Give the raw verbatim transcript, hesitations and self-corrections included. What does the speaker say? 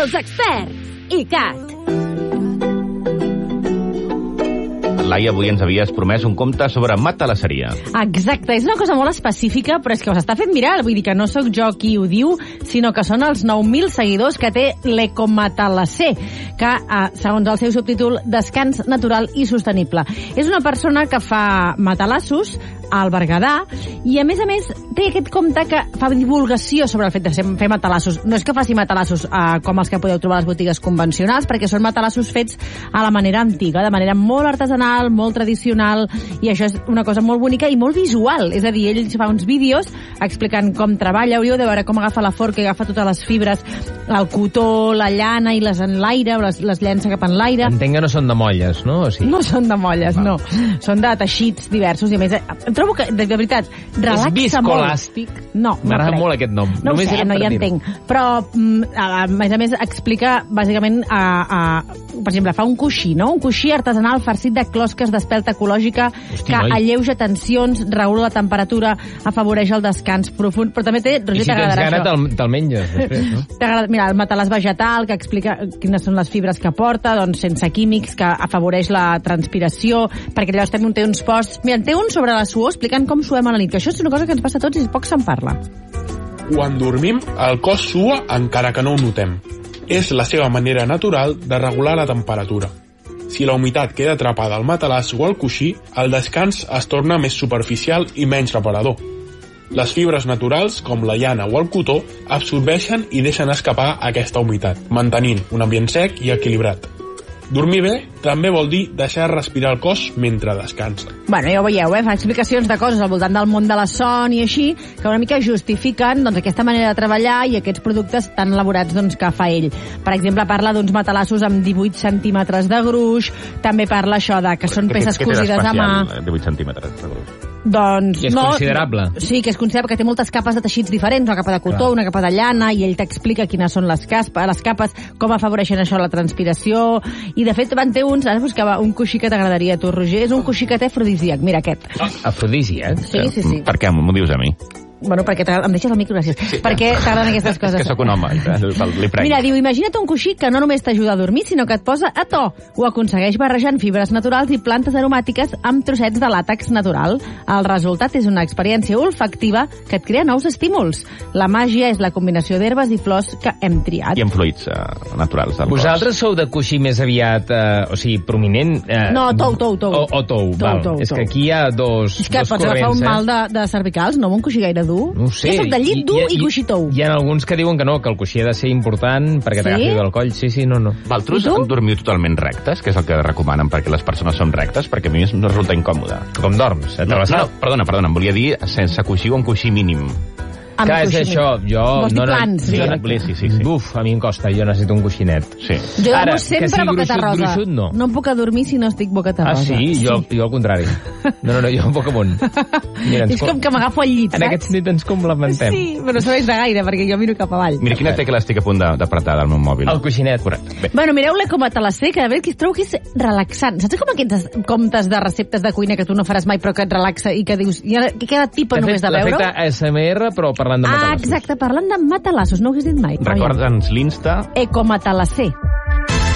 els experts I C A T. Laia, avui ens havies promès un conte sobre matalasseria. Exacte, és una cosa molt específica, però és que us està fent mirar, vull dir que no sóc jo qui ho diu, sinó que són els nou mil seguidors que té l'Ecomatalasser, que, eh, segons el seu subtítol, Descans natural i sostenible. És una persona que fa matalassos al Berguedà i, a més a més, té aquest compte que fa divulgació sobre el fet de fer matalassos. No és que faci matalassos eh, com els que podeu trobar a les botigues convencionals, perquè són matalassos fets a la manera antiga, de manera molt artesanal, molt tradicional, i això és una cosa molt bonica i molt visual. És a dir, ell fa uns vídeos explicant com treballa, hauríeu de veure com agafa la forca i agafa totes les fibres, el cotó, la llana, i les enlaira, les, les llença cap en l'aire. Entenc que no són de molles, no? O sigui... No són de molles, no. Són de teixits diversos, i a més, trobo que, de, de veritat, relaxa molt. És viscoelàstic? No, no M'agrada molt aquest nom. No Només ho sé, no hi entenc. Però, a més a més, explica, bàsicament, a, a, per exemple, fa un coixí, no? Un coixí artesanal farcit de closques d'espelta ecològica. Hosti, que noi. Alleuja tensions, regula la temperatura, afavoreix el descans profund, però també té... Roger, I si tens gana, te'l te menges després, no? T'agrada, mira, el matalàs vegetal, que explica quines són les fibres que porta, doncs sense químics, que afavoreix la transpiració, perquè llavors també té uns posts... Mira, té un sobre la suor explicant com suem a la nit, que això és una cosa que ens passa a tots i poc se'n parla. Quan dormim, el cos sua encara que no ho notem. És la seva manera natural de regular la temperatura. Si la humitat queda atrapada al matalàs o al coixí, el descans es torna més superficial i menys reparador. Les fibres naturals, com la llana o el cotó, absorbeixen i deixen escapar aquesta humitat, mantenint un ambient sec i equilibrat. Dormir bé també vol dir deixar respirar el cos mentre descansa. Bueno, ja ho veieu, eh? Fa explicacions de coses al voltant del món de la son i així, que una mica justifiquen doncs, aquesta manera de treballar i aquests productes tan elaborats doncs, que fa ell. Per exemple, parla d'uns matalassos amb divuit centímetres de gruix, també parla això de que són peces cosides a mà. divuit centímetres de gruix. Doncs que és no, considerable. Sí, que és considerable, que té moltes capes de teixits diferents, una capa de cotó, clar, una capa de llana, i ell t'explica quines són les, caspa, les capes, com afavoreixen això la transpiració, i de fet van ter uns, ara buscava un coixí que t'agradaria a tu, Roger, és un coixí que té afrodisíac, mira aquest. Afrodisíac? Sí, sí, sí. Per què m'ho dius a mi? Bueno, perquè em deixes el micro, gràcies. Sí. Per què t'agraden aquestes coses? És que sóc un home, li prenc. Mira, diu, imagina't un coixí que no només t'ajuda a dormir, sinó que et posa a to. Ho aconsegueix barrejant fibres naturals i plantes aromàtiques amb trossets de làtex natural. El resultat és una experiència olfactiva que et crea nous estímuls. La màgia és la combinació d'herbes i flors que hem triat. I amb fluids uh, naturals del Vosaltres cos. Sou de coixí més aviat, uh, o sigui, prominent... Uh, no, tou, tou, tou. O, o tou, tou, val. tou, És tou. que aquí hi ha dos, és que dos pots corrents, agafar un eh? mal de, de cervicals, no? Un coixí gaire dur. No ho sé. Jo soc de llit dur i, i, i coixí tou. Hi ha alguns que diuen que no, que el coixí ha de ser important perquè sí? t'agafi del coll. Sí, sí, no, no. Valtros dormiu totalment rectes, que és el que recomanen perquè les persones són rectes, perquè a mi no resulta incòmode. Com dorms? No, no, perdona, perdona, em volia dir sense coixí o un coixí mínim. Amb Clar, és això, jo... Vols dir plans? Sí, sí, sí, sí. Buf, a mi em costa, jo necessito un coixinet. Sí. Jo dormo Ara, sempre que sigui boqueta gruixut, rosa. gruixut, no. No em puc adormir si no estic boqueta Ah, rosa. sí? Jo, jo al contrari. No, no, no, jo un poc amunt. Mira, és com que m'agafo al llit, saps? En aquest sentit ens complementem. Sí, però no sabeix de gaire, perquè jo miro cap avall. Mira, quina tecla estic a punt d'apretar del meu mòbil. El coixinet. Correcte. Bé. Bueno, mireu-la com a talasser, que a veure, que es trobo que és relaxant. Saps com aquests comptes de receptes de cuina que tu no faràs mai però que et relaxa i que dius, que queda tipa només de veure-ho? L'ha fet A S M R, però parlant de matalassos. Ah, exacte, parlant de matalassos, no ho hagués dit mai. Recorda'ns l'Insta. Ecomatalasser.